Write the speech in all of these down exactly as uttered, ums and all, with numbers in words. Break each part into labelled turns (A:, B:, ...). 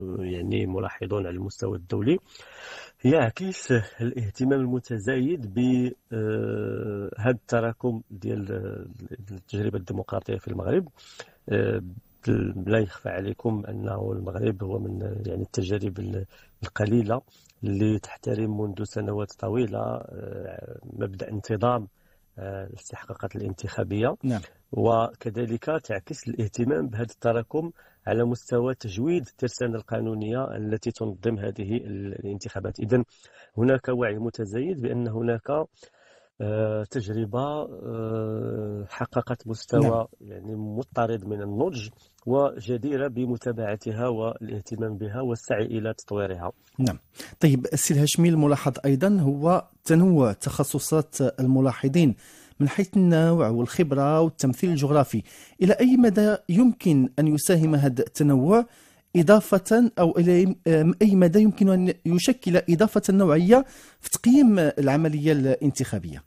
A: يعني ملاحظون على المستوى الدولي يعكس الاهتمام المتزايد بهذا التراكم ديال التجربة الديمقراطية في المغرب. آه، لا يخفى عليكم أنه المغرب هو من يعني التجارب القليلة اللي تحترم منذ سنوات طويلة آه، مبدأ انتظام آه، الاستحقاقات الانتخابية،
B: نعم.
A: وكذلك تعكس الاهتمام بهذا التراكم على مستوى تجويد الترسانة القانونية التي تنظم هذه الانتخابات. إذن هناك وعي متزايد بأن هناك آه، تجربة آه، حققت
B: نعم.
A: مستوى يعني مضطرد من النضج وجديرة بمتابعتها والاهتمام بها والسعي إلى تطويرها.
B: نعم. طيب السي الهاشمي، الملاحظ أيضا هو تنوع تخصصات الملاحظين من حيث النوع والخبرة والتمثيل الجغرافي. إلى أي مدى يمكن أن يساهم هذا التنوع إضافة، أو إلى أي مدى يمكن أن يشكل إضافة نوعية في تقييم العملية الانتخابية؟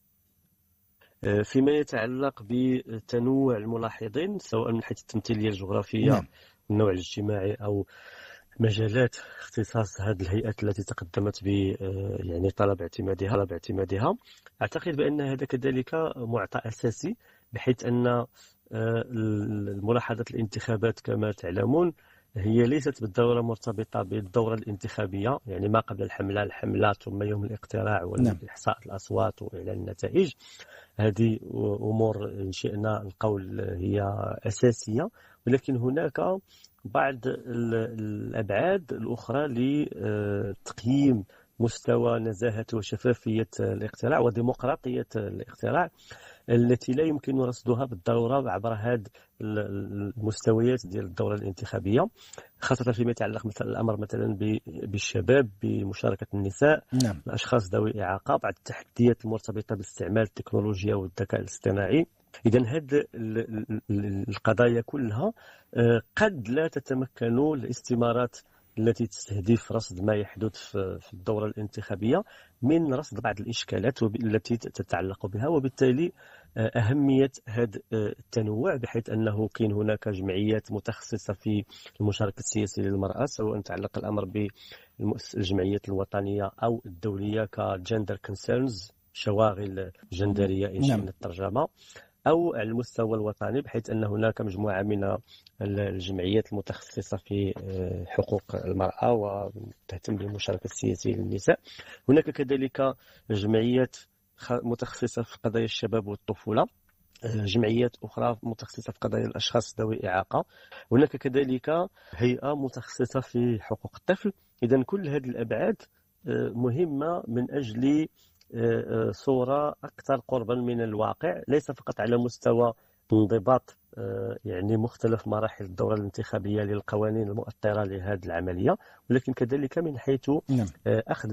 A: فيما يتعلق بتنوع الملاحظين سواء من حيث التمثيلية الجغرافية،
B: نعم.
A: النوع الاجتماعي، أو مجالات اختصاص هذه الهيئات التي تقدمت ب يعني طلب اعتمادها طلب اعتمادها أعتقد بأن هذا كذلك معطى أساسي، بحيث أن الملاحظة الانتخابات كما تعلمون هي ليست بالضرورة مرتبطة بالدورة الانتخابية، يعني ما قبل الحملة الحملة ثم يوم الاقتراع
B: نعم.
A: والإحصاء الأصوات وإعلان النتائج. هذه أمور إن شئنا القول هي أساسية، ولكن هناك بعض الأبعاد الأخرى لتقييم مستوى نزاهة وشفافية الاقتراع وديمقراطية الاقتراع التي لا يمكن رصدها بالضرورة عبر هذه المستويات ديال الدورة الانتخابية، خاصة فيما يتعلق مثلا الأمر مثلا بالشباب، بمشاركة النساء،
B: نعم.
A: الأشخاص ذوي الإعاقة، بعض التحديات المرتبطة باستعمال التكنولوجيا والذكاء الاصطناعي. إذن هذه القضايا كلها قد لا تتمكن الاستمارات التي تستهدف رصد ما يحدث في الدورة الانتخابية من رصد بعض الإشكالات التي تتعلق بها، وبالتالي أهمية هذا التنوع بحيث أنه كاين هناك جمعيات متخصصة في المشاركة السياسية للمرأة، سواء تعلق الأمر بالجمعيات الوطنية أو الدولية كجندر كونسيرنز، شواغل جندرية إن
B: نعم.
A: شئنا الترجمة، أو على المستوى الوطني بحيث أن هناك مجموعة من الجمعيات المتخصصة في حقوق المرأة وتهتم بالمشاركة السياسية للنساء. هناك كذلك جمعيات متخصصة في قضايا الشباب والطفولة، جمعيات أخرى متخصصة في قضايا الأشخاص ذوي الإعاقة، هناك كذلك هيئة متخصصة في حقوق الطفل. إذن كل هذه الأبعاد مهمة من أجل صورة أكثر قربا من الواقع، ليس فقط على مستوى انضباط يعني مختلف مراحل الدورة الانتخابية للقوانين المؤطرة لهذه العملية، ولكن كذلك من حيث
B: نعم.
A: أخذ